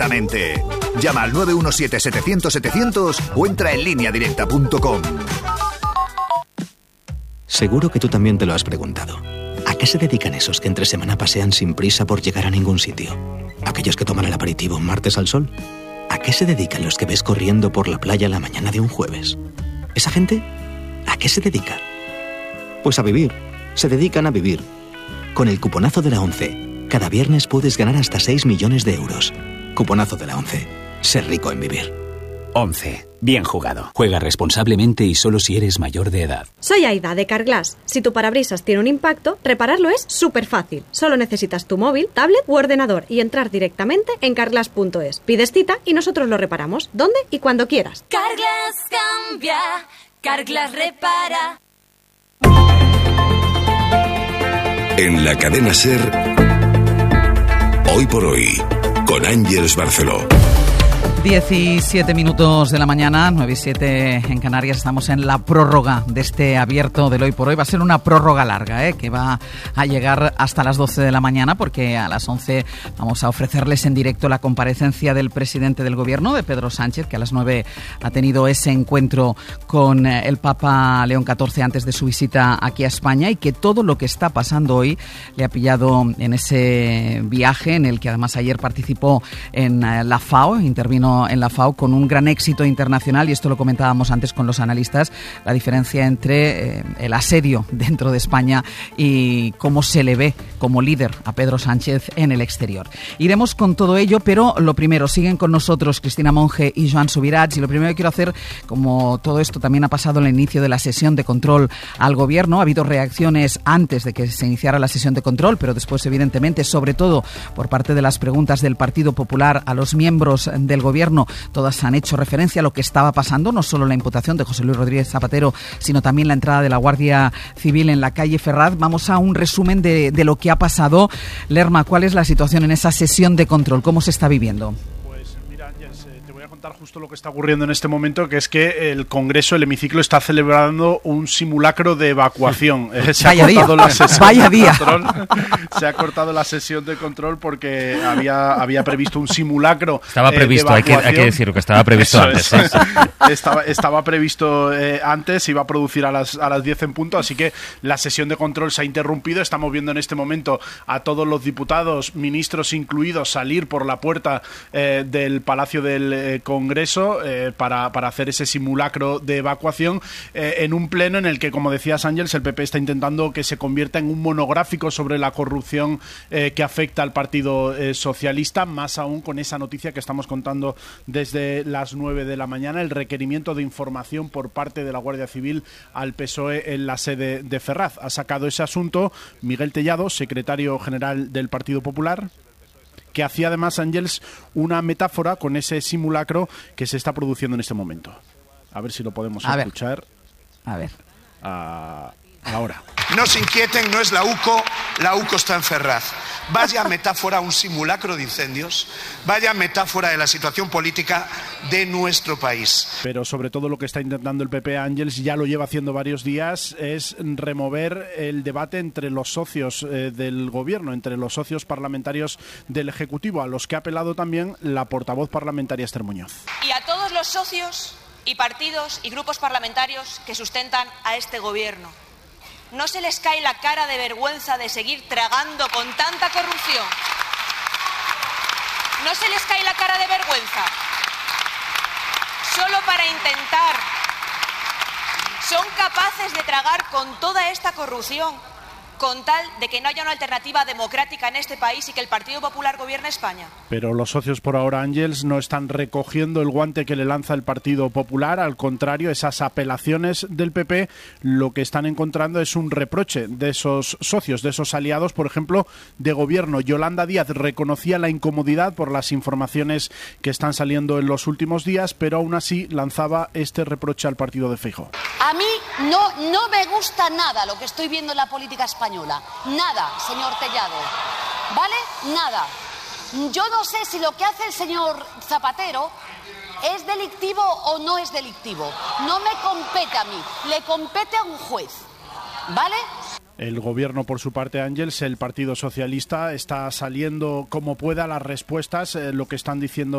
cómodamente. Llama al 917-700-700 o entra en lineadirecta.com. Seguro que tú también te lo has preguntado. ¿A qué se dedican esos que entre semana pasean sin prisa por llegar a ningún sitio? ¿Aquellos que toman el aperitivo un martes al sol? ¿A qué se dedican los que ves corriendo por la playa la mañana de un jueves? ¿Esa gente? ¿A qué se dedica? Pues a vivir. Se dedican a vivir. Con el cuponazo de la ONCE, cada viernes puedes ganar hasta 6 millones de euros. Cuponazo de la ONCE. Ser rico en vivir. ONCE. Bien jugado. Juega responsablemente y solo si eres mayor de edad. Soy Aida, de Carglass. Si tu parabrisas tiene un impacto, repararlo es súper fácil. Solo necesitas tu móvil, tablet u ordenador y entrar directamente en carglass.es. Pides cita y nosotros lo reparamos, donde y cuando quieras. Carglass cambia, Carglass repara. En la cadena SER, Hoy por Hoy, con Ángeles Barceló. 17 minutos de la mañana, 9:07 en Canarias. Estamos en la prórroga de este abierto del Hoy por Hoy. Va a ser una prórroga larga, que va a llegar hasta las 12 de la mañana, porque a las 11 vamos a ofrecerles en directo la comparecencia del presidente del Gobierno, de Pedro Sánchez, que a las 9 ha tenido ese encuentro con el Papa León XIV antes de su visita aquí a España, y que todo lo que está pasando hoy le ha pillado en ese viaje en el que además ayer participó en la FAO, intervino en la FAO con un gran éxito internacional, y esto lo comentábamos antes con los analistas, la diferencia entre el asedio dentro de España y cómo se le ve como líder a Pedro Sánchez en el exterior. Iremos con todo ello, pero lo primero, siguen con nosotros Cristina Monge y Joan Subirats, y lo primero que quiero hacer, como todo esto también ha pasado en el inicio de la sesión de control al Gobierno, ha habido reacciones antes de que se iniciara la sesión de control, pero después, evidentemente, sobre todo por parte de las preguntas del Partido Popular a los miembros del Gobierno, todas han hecho referencia a lo que estaba pasando, no solo la imputación de José Luis Rodríguez Zapatero, sino también la entrada de la Guardia Civil en la calle Ferraz. Vamos a un resumen de lo que ha pasado. Lerma, ¿cuál es la situación en esa sesión de control? ¿Cómo se está viviendo? Justo lo que está ocurriendo en este momento, que es que el Congreso, el hemiciclo, está celebrando un simulacro de evacuación. Se ha cortado la sesión de control porque había previsto un simulacro. Estaba previsto, hay que decirlo, que estaba previsto antes. Estaba previsto antes, iba a producir a las 10 en punto, así que la sesión de control se ha interrumpido. Estamos viendo en este momento a todos los diputados, ministros incluidos, salir por la puerta del Palacio del Congreso para hacer ese simulacro de evacuación en un pleno en el que, como decías, Ángeles, el PP está intentando que se convierta en un monográfico sobre la corrupción que afecta al Partido Socialista, más aún con esa noticia que estamos contando desde las 9 de la mañana, el requerimiento de información por parte de la Guardia Civil al PSOE en la sede de Ferraz. Ha sacado ese asunto Miguel Tellado, secretario general del Partido Popular, que hacía además, Ángeles, una metáfora con ese simulacro que se está produciendo en este momento. A ver si lo podemos escuchar. A ver. Ahora. No se inquieten, no es la UCO está en Ferraz. Vaya metáfora, un simulacro de incendios, vaya metáfora de la situación política de nuestro país. Pero sobre todo lo que está intentando el PP, Ángeles, ya lo lleva haciendo varios días, es remover el debate entre los socios del Gobierno, entre los socios parlamentarios del Ejecutivo, a los que ha apelado también la portavoz parlamentaria Esther Muñoz. Y a todos los socios y partidos y grupos parlamentarios que sustentan a este Gobierno. ¿No se les cae la cara de vergüenza de seguir tragando con tanta corrupción? ¿No se les cae la cara de vergüenza? Solo para intentar. Son capaces de tragar con toda esta corrupción con tal de que no haya una alternativa democrática en este país y que el Partido Popular gobierne España. Pero los socios por ahora, Ángeles, no están recogiendo el guante que le lanza el Partido Popular. Al contrario, esas apelaciones del PP lo que están encontrando es un reproche de esos socios, de esos aliados, por ejemplo, de Gobierno. Yolanda Díaz reconocía la incomodidad por las informaciones que están saliendo en los últimos días, pero aún así lanzaba este reproche al partido de Feijóo. A mí no me gusta nada lo que estoy viendo en la política española. Nada, señor Tellado. ¿Vale? Nada. Yo no sé si lo que hace el señor Zapatero es delictivo o no es delictivo. No me compete a mí, le compete a un juez. ¿Vale? El Gobierno, por su parte, Ángeles, el Partido Socialista, está saliendo como pueda las respuestas, lo que están diciendo